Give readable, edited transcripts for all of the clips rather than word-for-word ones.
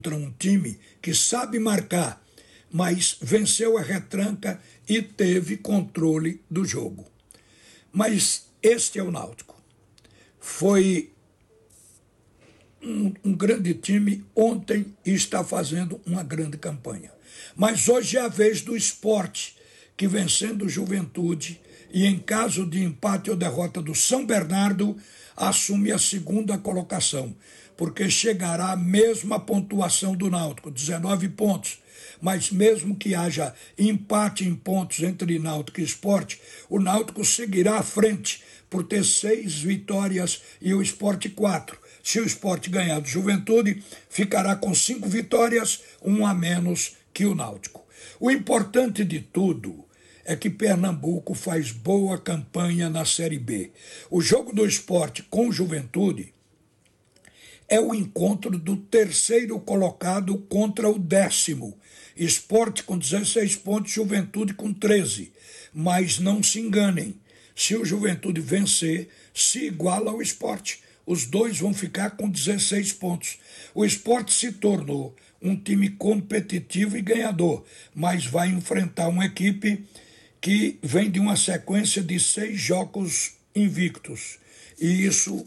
contra um time que sabe marcar, mas venceu a retranca e teve controle do jogo. Mas este é o Náutico. Foi um grande time ontem e está fazendo uma grande campanha. Mas hoje é a vez do Sport, que vencendo o Juventude e em caso de empate ou derrota do São Bernardo, assume a segunda colocação, porque chegará à mesma pontuação do Náutico, 19 pontos. Mas mesmo que haja empate em pontos entre Náutico e Sport, o Náutico seguirá à frente por ter 6 vitórias e o Sport 4. Se o Sport ganhar do Juventude, ficará com 5 vitórias, 1 a menos que o Náutico. O importante de tudo é que Pernambuco faz boa campanha na Série B. O jogo do Sport com o Juventude é o encontro do terceiro colocado contra o 10º. Sport com 16 pontos, Juventude com 13. Mas não se enganem, se o Juventude vencer, se iguala ao Sport. Os dois vão ficar com 16 pontos. O Sport se tornou um time competitivo e ganhador, mas vai enfrentar uma equipe que vem de uma sequência de 6 jogos invictos. E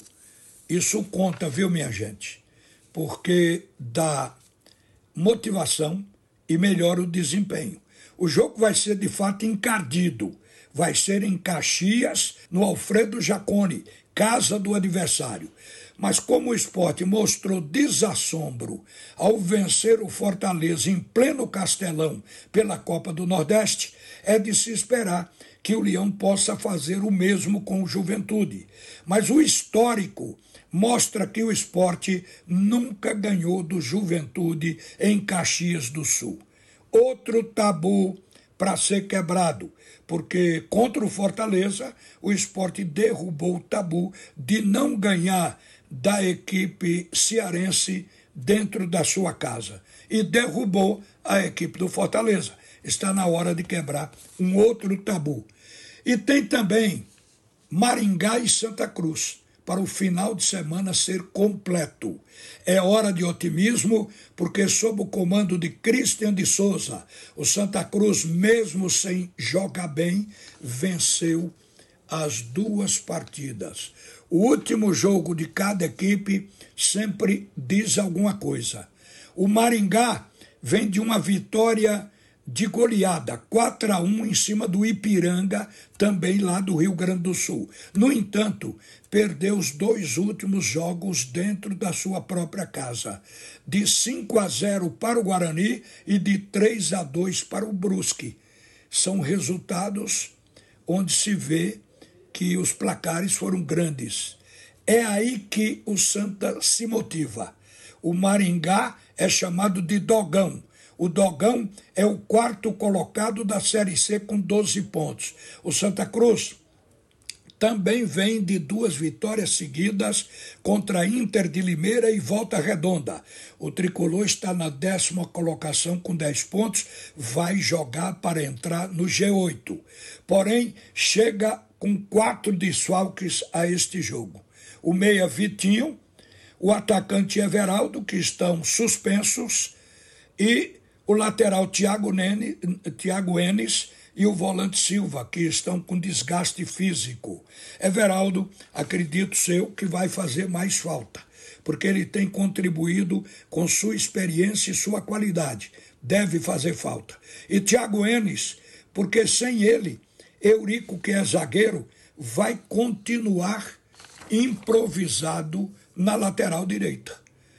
isso conta, viu, minha gente? Porque dá motivação e melhora o desempenho. O jogo vai ser, de fato, encardido. Vai ser em Caxias, no Alfredo Jaconi, casa do adversário. Mas como o Sport mostrou desassombro ao vencer o Fortaleza em pleno Castelão pela Copa do Nordeste, é de se esperar que o Leão possa fazer o mesmo com o Juventude. Mas o histórico mostra que o Sport nunca ganhou do Juventude em Caxias do Sul. Outro tabu para ser quebrado, porque contra o Fortaleza, o Sport derrubou o tabu de não ganhar da equipe cearense dentro da sua casa e derrubou a equipe do Fortaleza. Está na hora de quebrar um outro tabu. E tem também Maringá e Santa Cruz, para o final de semana ser completo. É hora de otimismo, porque sob o comando de Christian de Souza, o Santa Cruz, mesmo sem jogar bem, venceu as 2 partidas. O último jogo de cada equipe sempre diz alguma coisa. O Maringá vem de uma vitória de goleada, 4-1 em cima do Ipiranga, também lá do Rio Grande do Sul. No entanto, perdeu os 2 últimos jogos dentro da sua própria casa, de 5-0 para o Guarani e de 3-2 para o Brusque. São resultados onde se vê que os placares foram grandes. É aí que o Santa se motiva. O Maringá é chamado de Dogão. O Dogão é o 4º colocado da Série C com 12 pontos. O Santa Cruz também vem de 2 vitórias seguidas contra a Inter de Limeira e Volta Redonda. O tricolor está na 10ª colocação com 10 pontos, vai jogar para entrar no G8. Porém, chega com 4 desfalques a este jogo. O meia Vitinho, o atacante Everaldo, que estão suspensos, e o lateral Thiago Enes e o volante Silva, que estão com desgaste físico. Everaldo, acredito eu, que vai fazer mais falta, porque ele tem contribuído com sua experiência e sua qualidade. Deve fazer falta. E Thiago Enes, porque sem ele, Eurico, que é zagueiro, vai continuar improvisado na lateral direita.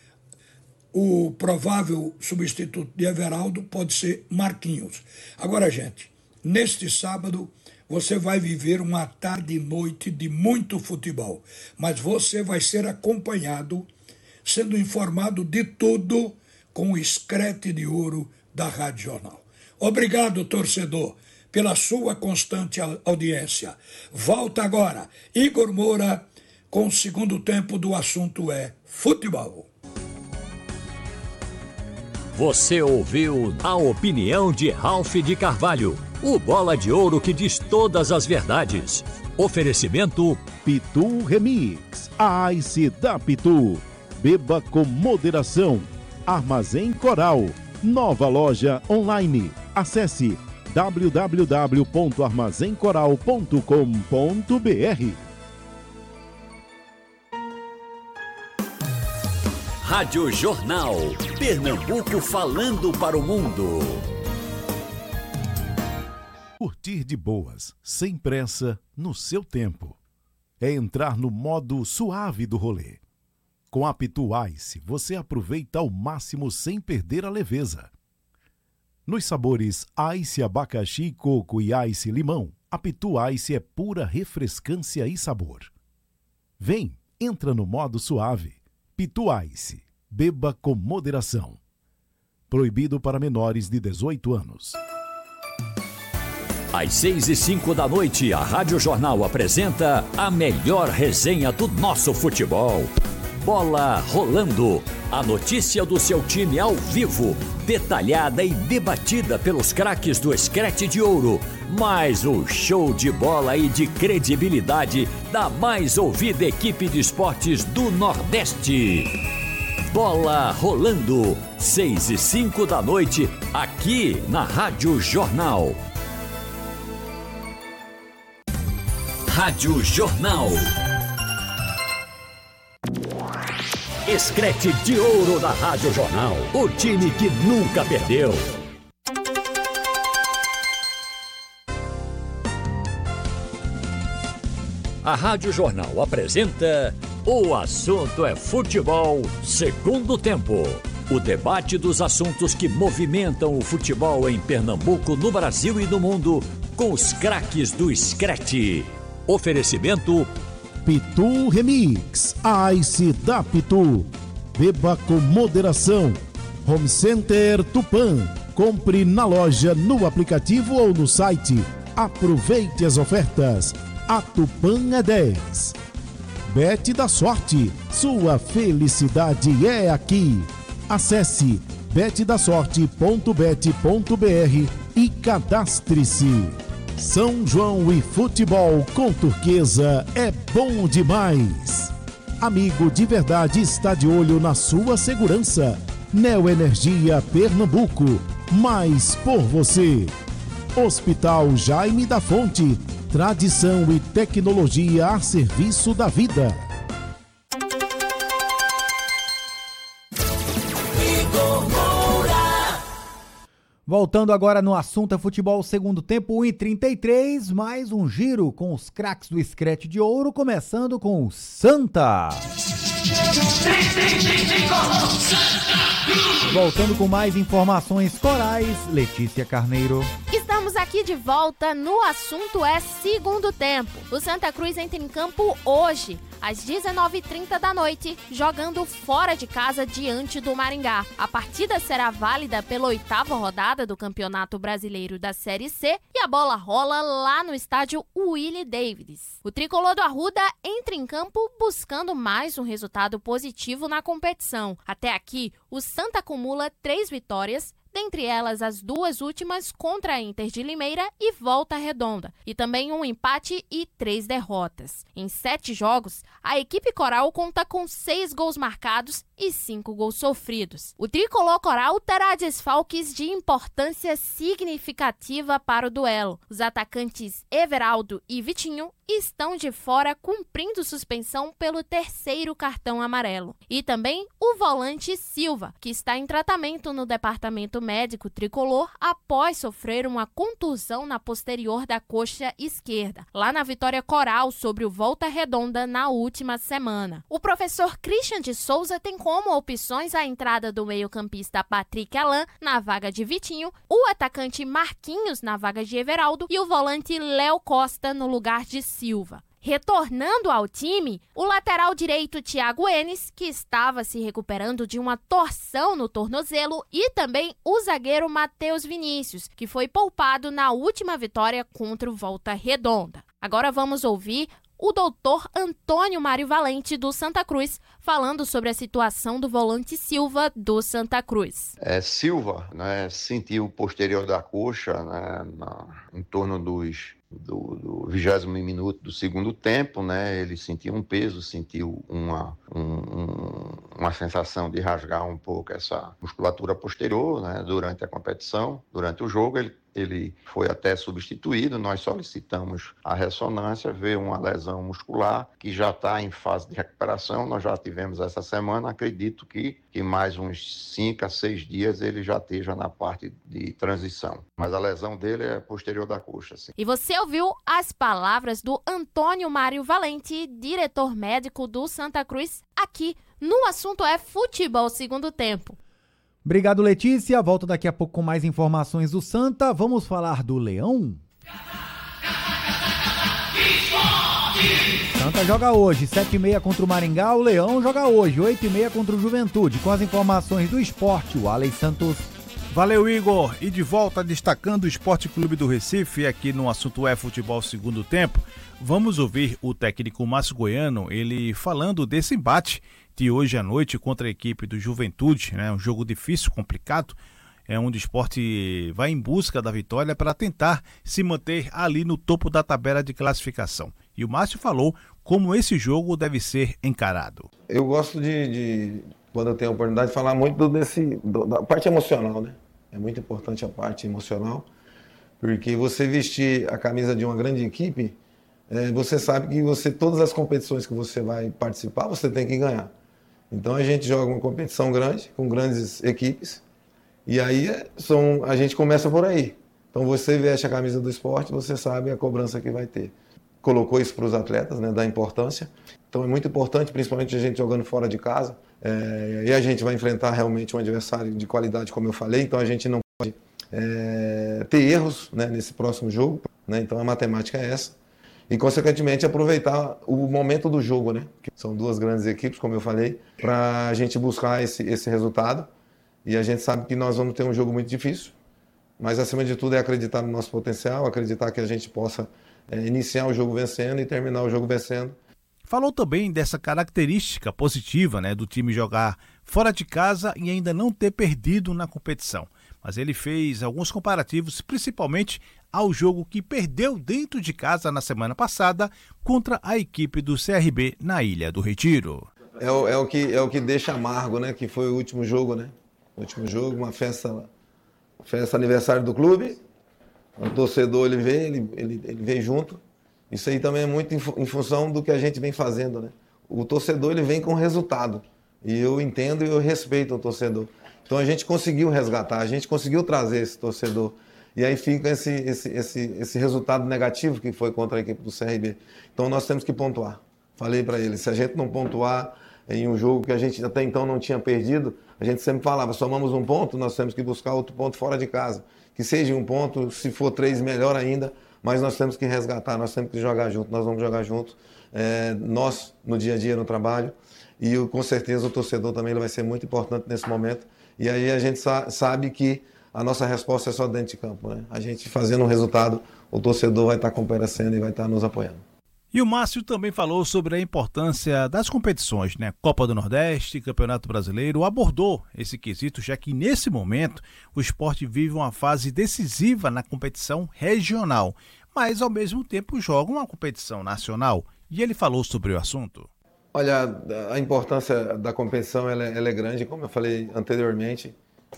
O provável substituto de Everaldo pode ser Marquinhos. Agora, gente, neste sábado você vai viver uma tarde e noite de muito futebol, mas você vai ser acompanhado, sendo informado de tudo com o Screte de Ouro da Rádio Jornal. Obrigado, torcedor, pela sua constante audiência. Volta agora, Igor Moura, com o segundo tempo do assunto é futebol. Você ouviu a opinião de Ralph de Carvalho, o bola de ouro que diz todas as verdades. Oferecimento Pitu Remix, a Ice da Pitu. Beba com moderação. Armazém Coral, nova loja online. Acesse www.armazencoral.com.br. Rádio Jornal. Pernambuco falando para o mundo. Curtir de boas, sem pressa, no seu tempo. É entrar no modo suave do rolê. Com a Pitu Ice, você aproveita ao máximo sem perder a leveza. Nos sabores Ice abacaxi, coco e Ice limão, a Pitu Ice é pura refrescância e sabor. Vem, entra no modo suave. Pitu Ice, beba com moderação. Proibido para menores de 18 anos. Às 6h05 a Rádio Jornal apresenta a melhor resenha do nosso futebol. Bola Rolando. A notícia do seu time ao vivo, detalhada e debatida pelos craques do Scratch de Ouro. Mais um show de bola e de credibilidade da mais ouvida equipe de esportes do Nordeste. Bola Rolando. 6h05 aqui na Rádio Jornal. Rádio Jornal. Scratch de Ouro da Rádio Jornal. O time que nunca perdeu. A Rádio Jornal apresenta O Assunto é Futebol, segundo tempo. O debate dos assuntos que movimentam o futebol em Pernambuco, no Brasil e no mundo, com os craques do Scratch. Oferecimento Pitu Remix, a Ice da Pitu. Beba com moderação. Home Center Tupã. Compre na loja, no aplicativo ou no site. Aproveite as ofertas. A Tupã é 10. Bet da Sorte. Sua felicidade é aqui. Acesse betdasorte.bet.br e cadastre-se. São João e futebol com Turquesa é bom demais. Amigo de verdade está de olho na sua segurança. Neoenergia Pernambuco, mais por você. Hospital Jaime da Fonte, tradição e tecnologia a serviço da vida. Voltando agora no assunto é futebol, segundo tempo, 1h33, mais um giro com os craques do Scratch de Ouro, começando com o Santa. Voltando com mais informações corais, Letícia Carneiro. Estamos aqui de volta no assunto é segundo tempo. O Santa Cruz entra em campo hoje, às 19h30, jogando fora de casa diante do Maringá. A partida será válida pela 8ª rodada do Campeonato Brasileiro da Série C e a bola rola lá no estádio Willie Davids. O tricolor do Arruda entra em campo buscando mais um resultado positivo na competição. Até aqui, o Santa acumula 3 vitórias, dentre elas as 2 últimas contra a Inter de Limeira e Volta Redonda, e também um empate e 3 derrotas. Em 7 jogos, a equipe coral conta com 6 gols marcados e 5 gols sofridos. O tricolor coral terá desfalques de importância significativa para o duelo. Os atacantes Everaldo e Vitinho estão de fora cumprindo suspensão pelo 3º cartão amarelo. E também o volante Silva, que está em tratamento no departamento médico tricolor após sofrer uma contusão na posterior da coxa esquerda, lá na vitória coral sobre o Volta Redonda na última semana. O professor Christian de Souza tem como opções a entrada do meio-campista Patrick Alain na vaga de Vitinho, o atacante Marquinhos na vaga de Everaldo e o volante Léo Costa no lugar de Silva. Retornando ao time, o lateral direito Thiago Enes, que estava se recuperando de uma torção no tornozelo, e também o zagueiro Matheus Vinícius, que foi poupado na última vitória contra o Volta Redonda. Agora vamos ouvir o doutor Antônio Mário Valente, do Santa Cruz, falando sobre a situação do volante Silva, do Santa Cruz. Silva, sentiu o posterior da coxa, em torno do 20º minuto do segundo tempo, ele sentiu um peso, sentiu uma sensação de rasgar um pouco essa musculatura posterior, né, durante a competição, durante o jogo. Ele foi até substituído, nós solicitamos a ressonância, veio uma lesão muscular que já está em fase de recuperação, nós já tivemos essa semana, acredito que mais uns 5 a 6 dias ele já esteja na parte de transição. Mas a lesão dele é posterior da coxa, sim. E você ouviu as palavras do Antônio Mário Valente, diretor médico do Santa Cruz, aqui no Assunto é Futebol Segundo Tempo. Obrigado, Letícia. Volto daqui a pouco com mais informações do Santa. Vamos falar do Leão? Santa joga hoje, 7h30 contra o Maringá. O Leão joga hoje, 8h30 contra o Juventude. Com as informações do esporte, o Alex Santos. Valeu, Igor. E de volta destacando o Esporte Clube do Recife, aqui no Assunto é Futebol Segundo Tempo. Vamos ouvir o técnico Márcio Goiano, ele falando desse embate de hoje à noite contra a equipe do Juventude, né? Um jogo difícil, complicado, onde o esporte vai em busca da vitória para tentar se manter ali no topo da tabela de classificação. E o Márcio falou como esse jogo deve ser encarado. Eu gosto quando eu tenho a oportunidade, de falar muito da parte emocional, né? É muito importante a parte emocional, porque você vestir a camisa de uma grande equipe, você sabe que todas as competições que você vai participar, você tem que ganhar. Então a gente joga uma competição grande, com grandes equipes, e aí a gente começa por aí. Então você veste a camisa do esporte, você sabe a cobrança que vai ter. Colocou isso para os atletas, né, da importância. Então é muito importante, principalmente a gente jogando fora de casa, e a gente vai enfrentar realmente um adversário de qualidade, como eu falei, então a gente não pode ter erros, né, nesse próximo jogo, né, então a matemática é essa. E, consequentemente, aproveitar o momento do jogo, né? Que são duas grandes equipes, como eu falei, para a gente buscar esse resultado. E a gente sabe que nós vamos ter um jogo muito difícil, mas, acima de tudo, é acreditar no nosso potencial, acreditar que a gente possa iniciar o jogo vencendo e terminar o jogo vencendo. Falou também dessa característica positiva, né, do time jogar fora de casa e ainda não ter perdido na competição. Mas ele fez alguns comparativos, principalmente ao jogo que perdeu dentro de casa na semana passada contra a equipe do CRB na Ilha do Retiro. É o que deixa amargo, né? Que foi o último jogo, né? O último jogo, uma festa aniversário do clube. O torcedor ele vem junto. Isso aí também é muito em função do que a gente vem fazendo, né? O torcedor ele vem com resultado. E eu entendo e eu respeito o torcedor. Então a gente conseguiu resgatar, a gente conseguiu trazer esse torcedor. E aí fica esse resultado negativo que foi contra a equipe do CRB. Então nós temos que pontuar. Falei para ele, se a gente não pontuar em um jogo que a gente até então não tinha perdido, a gente sempre falava, somamos um ponto, nós temos que buscar outro ponto fora de casa. Que seja um ponto, se for 3, melhor ainda, mas nós temos que resgatar, nós temos que jogar junto, nós vamos jogar junto, nós no dia a dia, no trabalho, e com certeza o torcedor também ele vai ser muito importante nesse momento. E aí a gente sabe que a nossa resposta é só dentro de campo, né? A gente fazendo um resultado, o torcedor vai estar comparecendo e vai estar nos apoiando. E o Márcio também falou sobre a importância das competições, né? Copa do Nordeste, Campeonato Brasileiro, abordou esse quesito, já que nesse momento o esporte vive uma fase decisiva na competição regional, mas ao mesmo tempo joga uma competição nacional. E ele falou sobre o assunto. Olha, a importância da competição ela é grande, como eu falei anteriormente.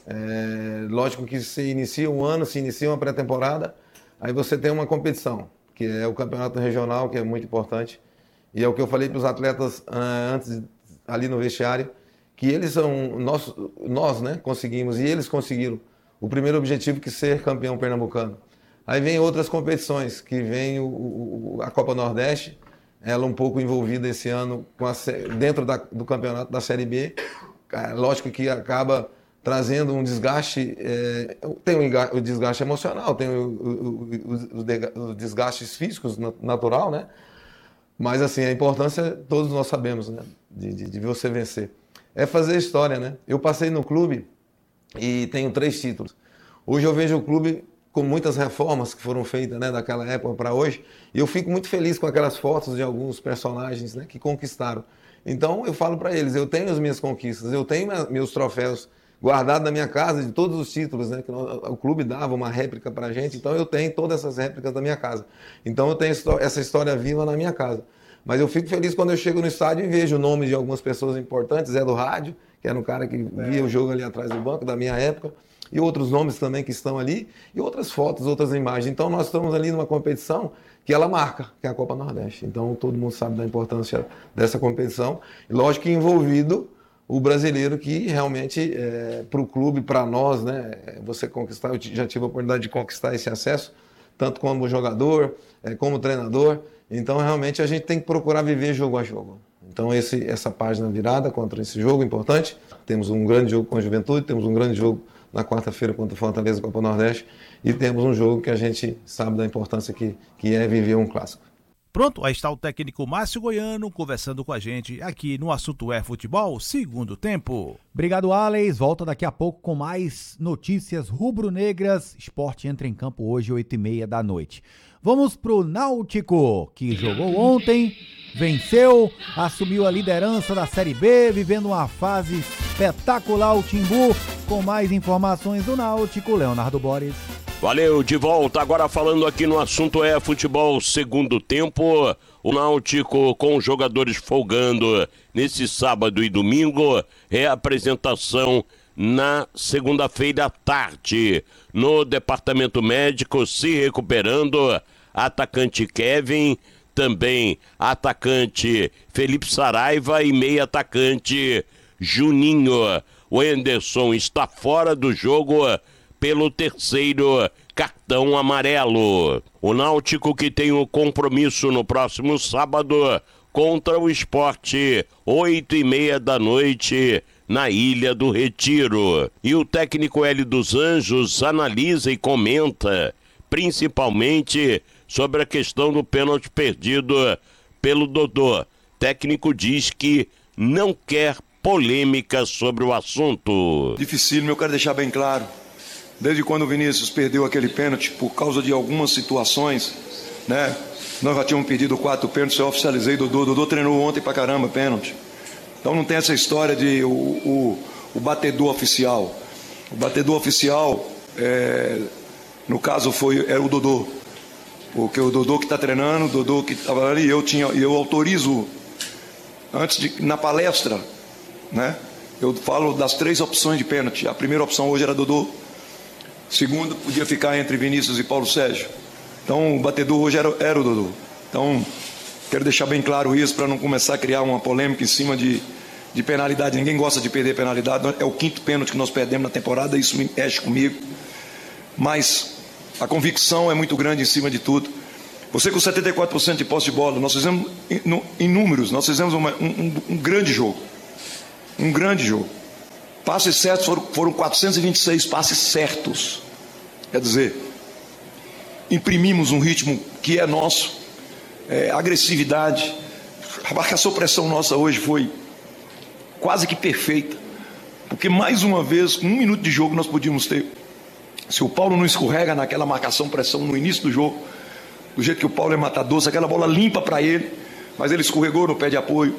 Lógico que se inicia um ano, se inicia uma pré-temporada, aí você tem uma competição, que é o campeonato regional, que é muito importante. E é o que eu falei para os atletas antes, ali no vestiário, que eles são, nós, né, conseguimos, e eles conseguiram o primeiro objetivo, que é ser campeão pernambucano. Aí vem outras competições, que vem a Copa Nordeste, ela um pouco envolvida esse ano dentro do campeonato da Série B. Lógico que acaba trazendo um desgaste, tem o desgaste emocional, tem os desgastes físicos, natural, né? Mas assim, a importância, todos nós sabemos, né? De você vencer. É fazer história, né? Eu passei no clube e tenho 3 títulos. Hoje eu vejo o clube com muitas reformas que foram feitas, né, daquela época para hoje, e eu fico muito feliz com aquelas fotos de alguns personagens, né, que conquistaram. Então eu falo para eles, eu tenho as minhas conquistas, eu tenho meus troféus guardados na minha casa, de todos os títulos, né, que o clube dava uma réplica para a gente, então eu tenho todas essas réplicas da minha casa. Então eu tenho essa história viva na minha casa. Mas eu fico feliz quando eu chego no estádio e vejo o nome de algumas pessoas importantes, Zé do Rádio, que era um cara que via o jogo ali atrás do banco, da minha época, e outros nomes também que estão ali, e outras fotos, outras imagens. Então nós estamos ali numa competição que ela marca, que é a Copa Nordeste. Então todo mundo sabe da importância dessa competição. E lógico que envolvido o brasileiro que realmente, para o clube, para nós, né, você conquistar, eu já tive a oportunidade de conquistar esse acesso, tanto como jogador, como treinador. Então realmente a gente tem que procurar viver jogo a jogo. Então essa página virada contra esse jogo importante. Temos um grande jogo com a Juventude, temos um grande jogo na quarta-feira contra o Fortaleza, Copa Nordeste, e temos um jogo que a gente sabe da importância que é viver um clássico. Pronto, aí está o técnico Márcio Goiano conversando com a gente aqui no Assunto é Futebol, segundo tempo. Obrigado, Alex. Volta daqui a pouco com mais notícias rubro-negras. Sport entra em campo hoje, 8h30 da noite. Vamos pro Náutico, que jogou ontem, venceu, assumiu a liderança da Série B, vivendo uma fase espetacular o Timbu. Com mais informações do Náutico, Leonardo Boris. Valeu, de volta agora falando aqui no Assunto é Futebol, segundo tempo. O Náutico com os jogadores folgando nesse sábado e domingo, reapresentação na segunda-feira à tarde. No departamento médico, se recuperando, atacante Kevin, também atacante Felipe Saraiva e meio atacante Juninho. O Anderson está fora do jogo pelo terceiro cartão amarelo. O Náutico que tem um compromisso no próximo sábado contra o Sport, 8h30 da noite, na Ilha do Retiro. E o técnico Hélio dos Anjos analisa e comenta, principalmente sobre a questão do pênalti perdido pelo Dodô. O técnico diz que não quer polêmica sobre o assunto. Dificílimo, eu quero deixar bem claro. Desde quando o Vinícius perdeu aquele pênalti por causa de algumas situações, né? Nós já tínhamos perdido 4 pênaltis, eu oficializei Dodô treinou ontem pra caramba pênalti. Então não tem essa história de o batedor oficial. O batedor oficial, no caso era o Dodô. Porque o Dodô que está treinando, o Dodô que estava ali, eu autorizo, na palestra, né? Eu falo das 3 opções de pênalti. A primeira opção hoje era Dodô. Segundo, podia ficar entre Vinícius e Paulo Sérgio. Então, o batedor hoje era o Dodô. Então, quero deixar bem claro isso para não começar a criar uma polêmica em cima de penalidade. Ninguém gosta de perder penalidade. É o 5º pênalti que nós perdemos na temporada. Isso mexe comigo. Mas a convicção é muito grande em cima de tudo. Você com 74% de posse de bola, nós fizemos, em números, nós fizemos um grande jogo. Um grande jogo. Passes certos foram 426 passes certos. Quer dizer, imprimimos um ritmo que é nosso, agressividade. A marcação-pressão nossa hoje foi quase que perfeita, porque mais uma vez, com 1 minuto de jogo, nós podíamos ter. Se o Paulo não escorrega naquela marcação-pressão no início do jogo, do jeito que o Paulo é matador, se aquela bola limpa para ele, mas ele escorregou no pé de apoio.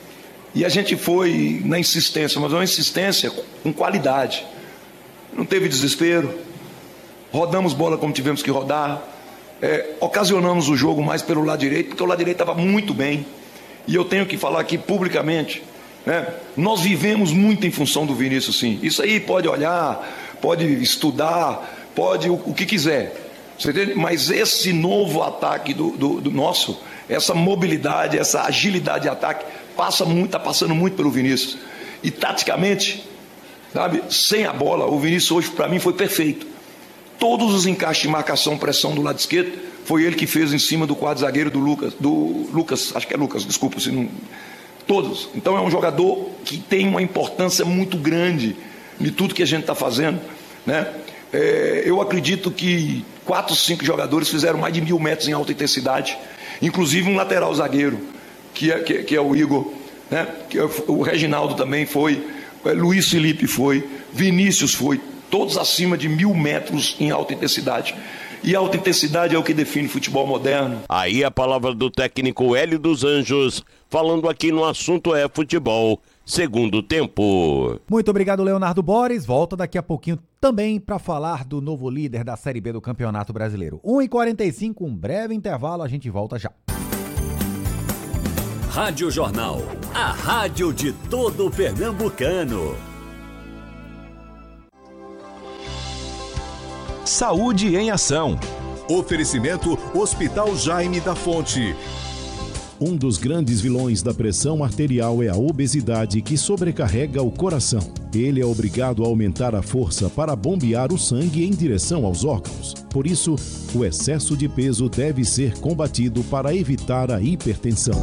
E a gente foi na insistência, mas uma insistência com qualidade. Não teve desespero. Rodamos bola como tivemos que rodar. Ocasionamos o jogo mais pelo lado direito, porque o lado direito estava muito bem. E eu tenho que falar aqui publicamente, né? Nós vivemos muito em função do Vinícius, sim. Isso aí pode olhar, pode estudar, pode o que quiser. Você entende? Mas esse novo ataque do nosso, essa mobilidade, essa agilidade de ataque, está passando muito pelo Vinícius. E taticamente, sabe, sem a bola, o Vinícius hoje para mim foi perfeito. Todos os encaixes de marcação, pressão do lado esquerdo, foi ele que fez em cima do quadro zagueiro do Lucas, acho que é Lucas, desculpa se não... Todos. Então é um jogador que tem uma importância muito grande de tudo que a gente está fazendo, né? Eu acredito que 4, 5 jogadores fizeram mais de 1.000 metros em alta intensidade, inclusive um lateral zagueiro, que é o Igor, né? Que o Reginaldo também foi, Luiz Felipe foi, Vinícius foi, todos acima de 1.000 metros em alta intensidade. E alta intensidade é o que define futebol moderno. Aí a palavra do técnico Hélio dos Anjos, falando aqui no Assunto é Futebol, segundo tempo. Muito obrigado, Leonardo Boris. Volta daqui a pouquinho também para falar do novo líder da Série B do Campeonato Brasileiro. 1h45, um breve intervalo, a gente volta já. Rádio Jornal, a rádio de todo pernambucano. Saúde em Ação. Oferecimento Hospital Jaime da Fonte. Um dos grandes vilões da pressão arterial é a obesidade, que sobrecarrega o coração. Ele é obrigado a aumentar a força para bombear o sangue em direção aos órgãos. Por isso, o excesso de peso deve ser combatido para evitar a hipertensão.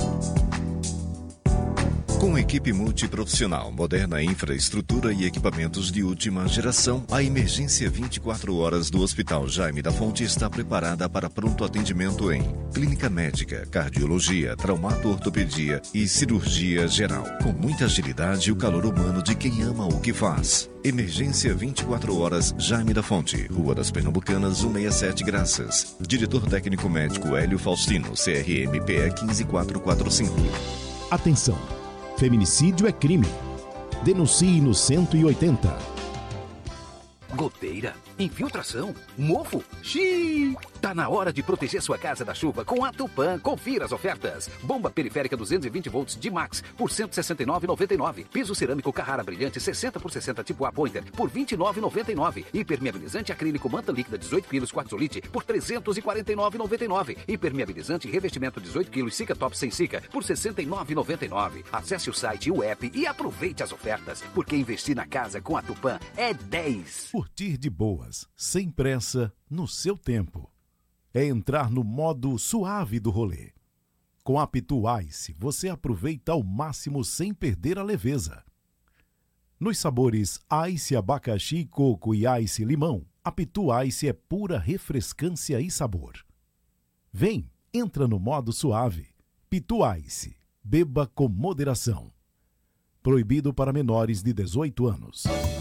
Com equipe multiprofissional, moderna infraestrutura e equipamentos de última geração, a emergência 24 horas do Hospital Jaime da Fonte está preparada para pronto atendimento em clínica médica, cardiologia, traumato-ortopedia e cirurgia geral. Com muita agilidade e o calor humano de quem ama o que faz. Emergência 24 horas Jaime da Fonte, Rua das Pernambucanas, 167 Graças. Diretor técnico médico Hélio Faustino, CRM PE 15445. Atenção! Feminicídio é crime. Denuncie no 180. Goteira, infiltração, mofo, xiii. Tá na hora de proteger sua casa da chuva com a Tupã. Confira as ofertas. Bomba periférica 220 volts de Max por R$ 169,99. Piso cerâmico Carrara brilhante 60 por 60 tipo A Pointer por R$ 29,99. Impermeabilizante acrílico manta líquida 18 kg quartzolite por R$ 349,99. Impermeabilizante revestimento 18 kg Sica Top sem Sica por R$ 69,99. Acesse o site e o app e aproveite as ofertas, porque investir na casa com a Tupã é 10. Curtir de boas, sem pressa, no seu tempo. É entrar no modo suave do rolê. Com a Pitu Ice, você aproveita ao máximo sem perder a leveza. Nos sabores Ice abacaxi, coco e Ice limão, a Pitu Ice é pura refrescância e sabor. Vem, entra no modo suave. Pitu Ice, beba com moderação. Proibido para menores de 18 anos.